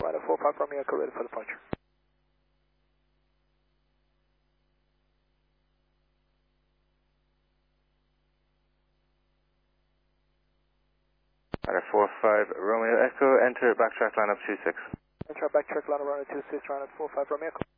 Line at 45 Romeo Echo, ready for departure. Line at 45 Romeo Echo, enter backtrack line up 26. Enter backtrack line of runway 26, line at 45 Romeo Echo.